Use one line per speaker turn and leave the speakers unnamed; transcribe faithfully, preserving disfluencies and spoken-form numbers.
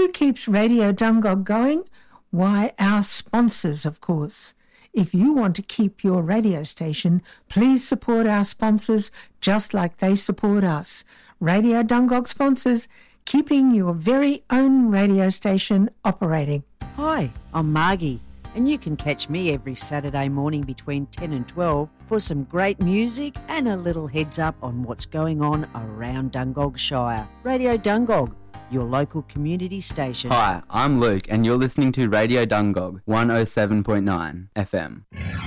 Who keeps Radio Dungog going? Why, our sponsors, of course. If you want to keep your radio station, please support our sponsors just like they support us. Radio Dungog sponsors, keeping your very own radio station operating.
Hi, I'm Margie, and you can catch me every Saturday morning between ten and twelve for some great music and a little heads up on what's going on around Dungog Shire. Radio Dungog, your local community station.
Hi, I'm Luke, and you're listening to Radio Dungog one oh seven point nine F M.